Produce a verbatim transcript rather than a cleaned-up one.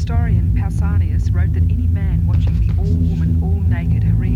historian Pausanias wrote that any man watching the all-woman, all-naked,